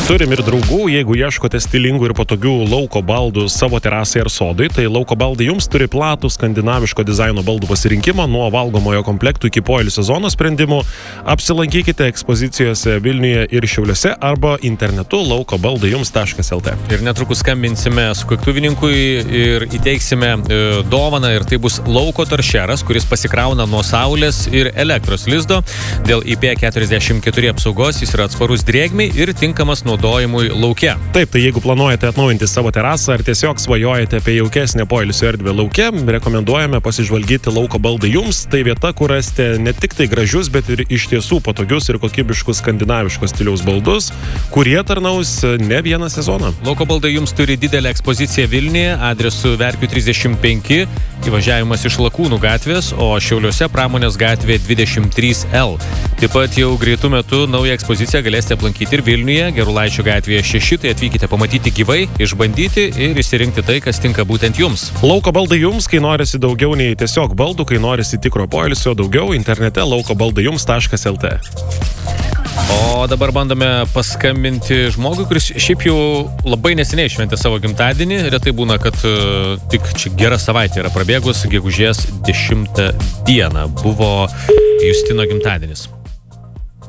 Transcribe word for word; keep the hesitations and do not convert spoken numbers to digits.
Turim ir draugų, jeigu ieškote stilingų ir patogių lauko baldų savo terasai ar sodai, tai lauko baldai jums turi platų skandinaviško dizaino baldų pasirinkimą nuo valgomojo komplektų iki poilsio zonos sprendimų. Apsilankykite ekspozicijose Vilniuje ir Šiauliuose arba internetu lauko baldai jums taškas lt. Ir netrukus skambinsime sukaktuvininkui ir įteiksime e, dovaną, ir tai bus lauko toršeras, kuris pasikrauna nuo saulės ir elektros lizdo. Dėl I P keturiasdešimt keturi apsaugos jis yra atsparus drėgmei ir tinkamas naudojimui lauke. Taip, tai jeigu planuojate atnaujinti savo terasą ar tiesiog svajojate apie jaukesnę poilsio erdvę lauke, rekomenduojame pasižvalgyti lauko baldai jums. Tai vieta, kur rasite ne tik tai gražius, bet ir iš tiesų patogius ir kokybiškus skandinaviškos stiliaus baldus, kurie tarnaus ne vieną sezoną. Lauko baldai jums turi didelę ekspoziciją Vilniuje, adresu Verkių trisdešimt penki, įvažiavimas iš Lakūnų gatvės, o Šiauliuose Pramonės gatvė dvidešimt trys L. Taip pat jau greitų metų naują ekspoziciją galėsite aplankyti ir Vilniuje, Gerulaičio gatvėje šeši, tai atvykite pamatyti gyvai, išbandyti ir išsirinkti tai, kas tinka būtent jums. Lauko baldai jums, kai norisi daugiau nei tiesiog baldų, kai norisi tikro poilsio, daugiau internete lauko baldai jums taškas lt. O dabar bandome paskambinti žmogui, kuris šiaip jau labai neseniai šventė savo gimtadienį. Retai būna, kad uh, tik čia gera savaitė yra prabėgus, gegužės dešimtą dieną buvo Justino gimtadienis.